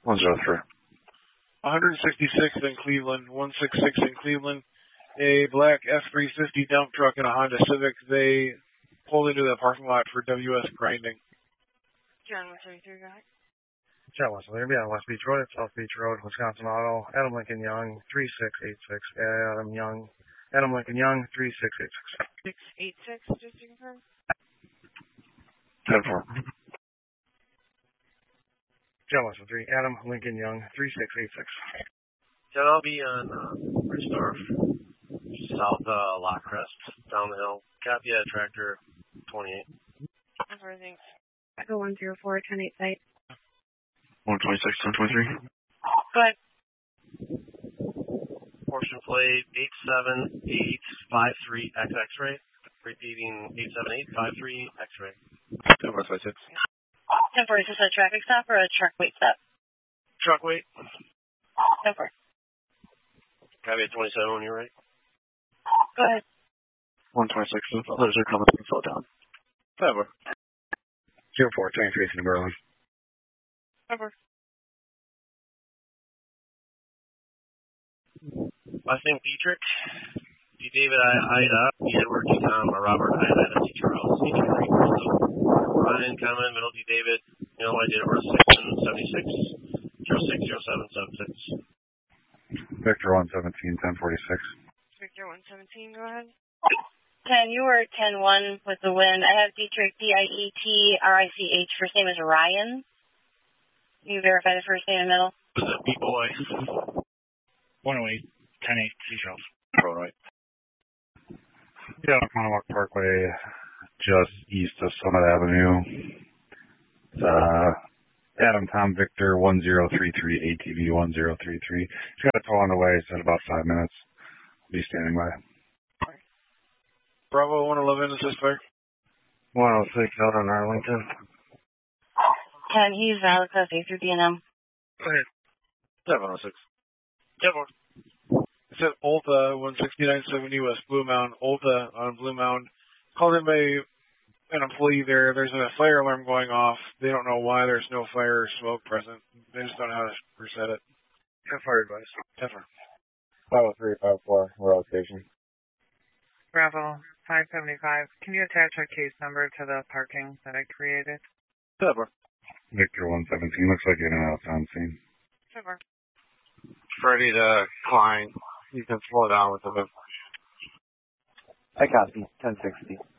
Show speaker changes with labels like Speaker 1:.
Speaker 1: 103.
Speaker 2: 166th in Cleveland, 166 in Cleveland. A black F-350 dump truck and a Honda Civic. They pulled into the parking lot for WS grinding.
Speaker 3: John 133, go ahead.
Speaker 4: John 133, on West Beach Road, South Beach Road, Wisconsin Auto. Adam Lincoln Young, 3686. Adam Lincoln Young, 3686.
Speaker 3: 686, just to confirm.
Speaker 1: 10-4.
Speaker 4: John 133, Adam Lincoln Young, 3686.
Speaker 5: John, I'll be on Richdorf, South Lock Crest, down the hill. Copy at Tractor 28.
Speaker 3: Thanks.
Speaker 6: Echo 104, 10-8 site.
Speaker 1: 126, 1023.
Speaker 3: Go ahead.
Speaker 5: Portion plate 87853 X-Ray. Repeating 87853 X-Ray.
Speaker 1: 1046.
Speaker 3: 1046, a traffic stop or a truck wait stop?
Speaker 5: Truck wait.
Speaker 3: 10-4.
Speaker 5: Copy at 27 when you're right.
Speaker 3: Go ahead.
Speaker 1: 126, others are coming to slow down.
Speaker 5: 10-4.
Speaker 4: 04, 23 in Berlin.
Speaker 3: 10-4.
Speaker 5: I think Dietrich, D. David, Ida, D. Edward, D. Tom, or Robert, Ida, C. Charles, C. Henry, Ryan, Common, Middle, D. David, Illinois, date of birth 6-76, 060776.
Speaker 1: Victor 117, 1046.
Speaker 3: Victor 117, go ahead. 10, you were 10-1 with the win. I have Dietrich, D-I-E-T-R-I-C-H, first name is Ryan. You verify the first name in the middle?
Speaker 5: B-Boy.
Speaker 4: 108, 10-8, C. Charles.
Speaker 1: All right.
Speaker 4: Yeah, Monowalk Parkway, just east of Summit Avenue. Adam Tom Victor 1033 ATV 1033. He's got a tow on the way. It's in about 5 minutes. Be standing by.
Speaker 2: Bravo 111, is this fair?
Speaker 4: 106 out on Arlington.
Speaker 3: 10, he's valid class A through D&M.
Speaker 5: Go ahead. 706. 10-4.
Speaker 2: It said Ulta 16970 West Blue Mound. Ulta on Blue Mound. Called in by an employee there. There's a fire alarm going off. They don't know why there's no fire or smoke present. They just don't know how to reset it.
Speaker 4: Have fire advice.
Speaker 2: 10-4.
Speaker 4: 50354, Royal Station.
Speaker 7: Bravo 575. Can you attach a case number to the parking that I created?
Speaker 5: 10-4.
Speaker 4: Victor 117. Looks like in and out on scene.
Speaker 3: 10-4.
Speaker 5: Freddie to Klein. You can slow down with the
Speaker 1: I copy. 1060.